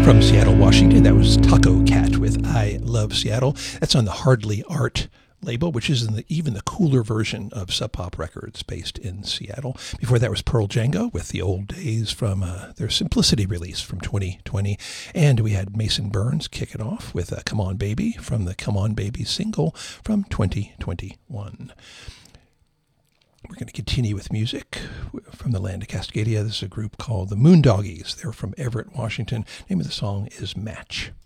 From Seattle, Washington, that was Taco Cat with I Love Seattle. That's on the Hardly Art label, which is even the cooler version of Sub Pop Records based in Seattle. Before that was Pearl Django with The Old Days from their Simplicity release from 2020. And we had Mason Burns kick it off with Come On Baby from the Come On Baby single from 2021. We're going to continue with music from the land of Cascadia. This is a group called the Moondoggies. They're from Everett, Washington. The name of the song is Match.